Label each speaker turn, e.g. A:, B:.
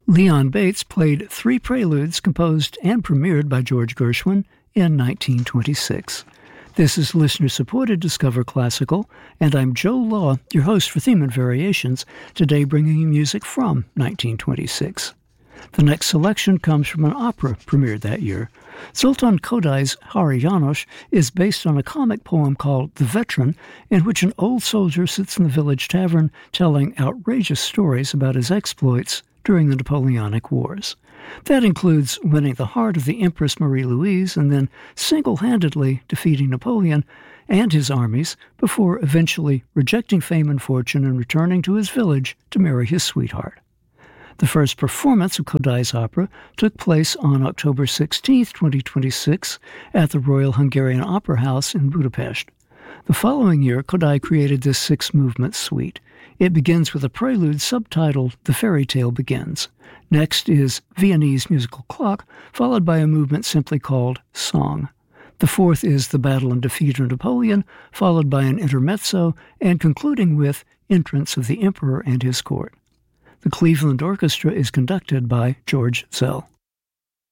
A: Leon Bates played 3 preludes composed and premiered by George Gershwin in 1926. This is listener-supported Discover Classical, and I'm Joe Law, your host for Theme and Variations, today bringing you music from 1926. The next selection comes from an opera premiered that year. Zoltan Kodai's Hari János is based on a comic poem called The Veteran, in which an old soldier sits in the village tavern telling outrageous stories about his exploits during the Napoleonic Wars. That includes winning the heart of the Empress Marie-Louise and then single-handedly defeating Napoleon and his armies before eventually rejecting fame and fortune and returning to his village to marry his sweetheart. The first performance of Kodai's opera took place on October 16, 2026, at the Royal Hungarian Opera House in Budapest. The following year, Kodai created this 6-movement suite. It begins with a prelude subtitled The Fairy Tale Begins. Next is Viennese Musical Clock, followed by a movement simply called Song. The fourth is The Battle and Defeat of Napoleon, followed by an intermezzo, and concluding with Entrance of the Emperor and his Court. The Cleveland Orchestra is conducted by George Zell.